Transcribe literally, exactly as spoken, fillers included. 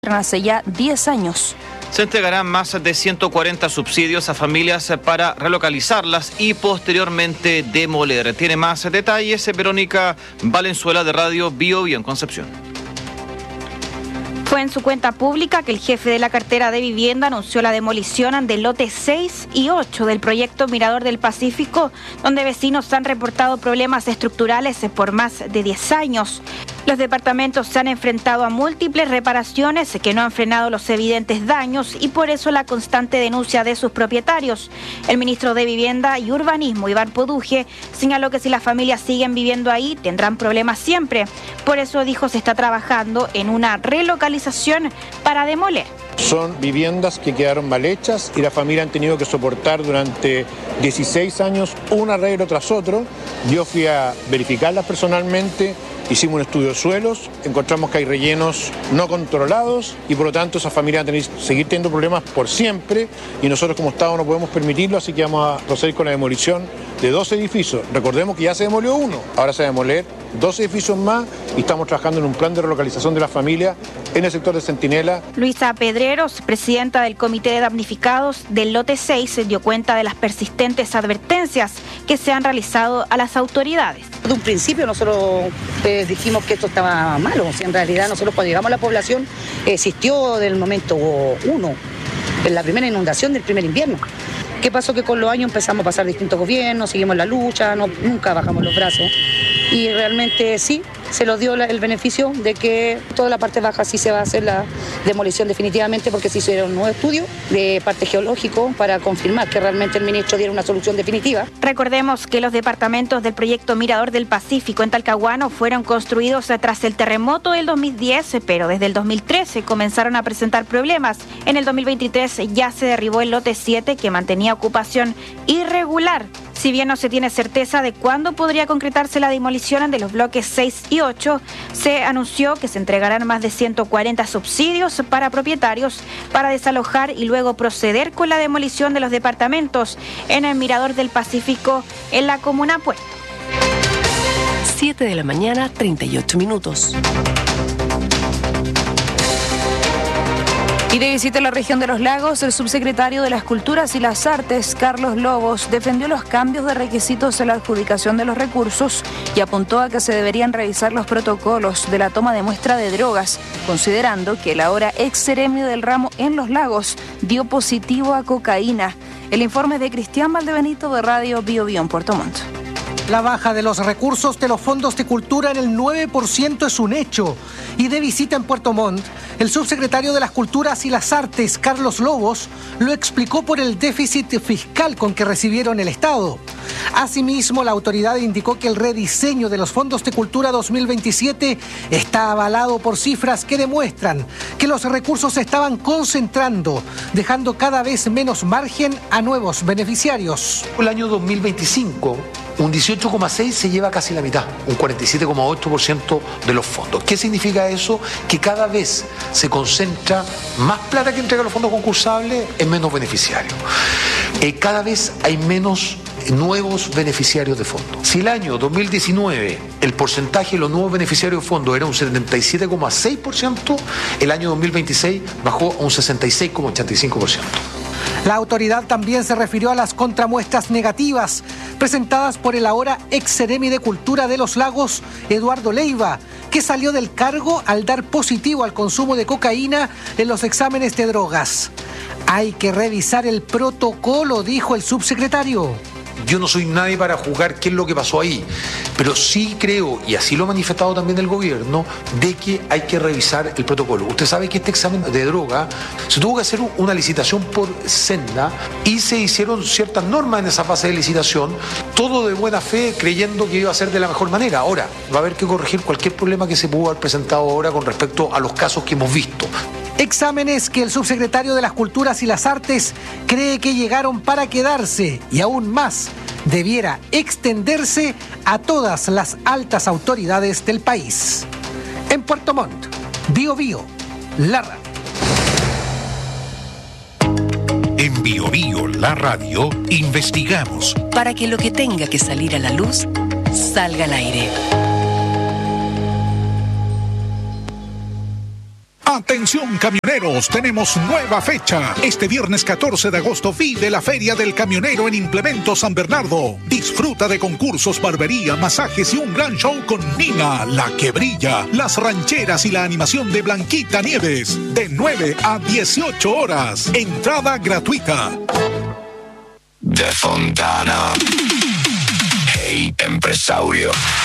hace ya diez años. Se entregarán más de ciento cuarenta subsidios a familias para relocalizarlas y posteriormente demoler. Tiene más detalles Verónica Valenzuela de Radio Bio Bio en Concepción. Fue en su cuenta pública que el jefe de la cartera de vivienda anunció la demolición del lote seis y ocho del proyecto Mirador del Pacífico, donde vecinos han reportado problemas estructurales por más de diez años. Los departamentos se han enfrentado a múltiples reparaciones que no han frenado los evidentes daños y por eso la constante denuncia de sus propietarios. El ministro de Vivienda y Urbanismo, Iván Poduje, señaló que si las familias siguen viviendo ahí tendrán problemas siempre. Por eso, dijo, se está trabajando en una relocalización para demoler. Son viviendas que quedaron mal hechas y la familia han tenido que soportar durante dieciséis años un arreglo tras otro. Yo fui a verificarlas personalmente. Hicimos un estudio de suelos, encontramos que hay rellenos no controlados y por lo tanto esas familias van a tener que seguir teniendo problemas por siempre y nosotros como Estado no podemos permitirlo, así que vamos a proceder con la demolición de dos edificios. Recordemos que ya se demolió uno, ahora se va a demoler dos edificios más y estamos trabajando en un plan de relocalización de las familias en el sector de Centinela. Luisa Pedreros, presidenta del Comité de Damnificados del lote seis, se dio cuenta de las persistentes advertencias que se han realizado a las autoridades. De un principio nosotros eh, dijimos que esto estaba malo, o sea, en realidad nosotros cuando llegamos a la población existió del momento uno, en la primera inundación del primer invierno. ¿Qué pasó? Que con los años empezamos a pasar distintos gobiernos, seguimos la lucha, no, nunca bajamos los brazos y realmente sí, se nos dio la, el beneficio de que toda la parte baja sí se va a hacer la demolición definitivamente porque se hicieron un nuevo estudio de parte geológico para confirmar que realmente el ministro diera una solución definitiva. Recordemos que los departamentos del proyecto Mirador del Pacífico en Talcahuano fueron construidos tras el terremoto del dos mil diez, pero desde el dos mil trece comenzaron a presentar problemas. En el dos mil veintitrés ya se derribó el lote siete que mantenía ocupación irregular. Si bien no se tiene certeza de cuándo podría concretarse la demolición de los bloques seis y ocho, se anunció que se entregarán más de ciento cuarenta subsidios para propietarios para desalojar y luego proceder con la demolición de los departamentos en el Mirador del Pacífico en la comuna Puerto. siete de la mañana, treinta y ocho minutos. Y de visita a la región de los lagos, el subsecretario de las Culturas y las Artes, Carlos Lobos, defendió los cambios de requisitos en la adjudicación de los recursos y apuntó a que se deberían revisar los protocolos de la toma de muestra de drogas, considerando que el ahora ex seremio del ramo en los lagos dio positivo a cocaína. El informe de Cristian Valdebenito de Radio Bio Bio en Puerto Montt. La baja de los recursos de los fondos de cultura en el nueve por ciento es un hecho. Y de visita en Puerto Montt, el subsecretario de las Culturas y las Artes, Carlos Lobos, lo explicó por el déficit fiscal con que recibieron el Estado. Asimismo, la autoridad indicó que el rediseño de los fondos de cultura dos mil veintisiete está avalado por cifras que demuestran que los recursos se estaban concentrando, dejando cada vez menos margen a nuevos beneficiarios. El año dos mil veinticinco, un dieciocho coma seis se lleva casi la mitad, un cuarenta y siete coma ocho por ciento de los fondos. ¿Qué significa eso? Que cada vez se concentra más plata que entrega los fondos concursables en menos beneficiarios. Eh, cada vez hay menos nuevos beneficiarios de fondos. Si el año dos mil diecinueve el porcentaje de los nuevos beneficiarios de fondos era un setenta y siete coma seis por ciento, el año dos mil veintiséis bajó a un sesenta y seis coma ochenta y cinco por ciento. La autoridad también se refirió a las contramuestras negativas presentadas por el ahora ex seremi de Cultura de los Lagos, Eduardo Leiva, que salió del cargo al dar positivo al consumo de cocaína en los exámenes de drogas. Hay que revisar el protocolo, dijo el subsecretario. Yo no soy nadie para juzgar qué es lo que pasó ahí, pero sí creo, y así lo ha manifestado también el gobierno, de que hay que revisar el protocolo. Usted sabe que este examen de droga se tuvo que hacer una licitación por senda y se hicieron ciertas normas en esa fase de licitación, todo de buena fe, creyendo que iba a ser de la mejor manera. Ahora, va a haber que corregir cualquier problema que se pudo haber presentado ahora con respecto a los casos que hemos visto. Exámenes que el subsecretario de las Culturas y las Artes cree que llegaron para quedarse y aún más debiera extenderse a todas las altas autoridades del país. En Puerto Montt, Bio Bio, la radio. En Bio Bio, la radio, investigamos para que lo que tenga que salir a la luz salga al aire. Atención camioneros, tenemos nueva fecha. Este viernes catorce de agosto vive la Feria del Camionero en Implemento San Bernardo. Disfruta de concursos, barbería, masajes y un gran show con Nina, la que brilla, las rancheras y la animación de Blanquita Nieves. De nueve a dieciocho horas. Entrada gratuita. De Fontana. Hey, empresario.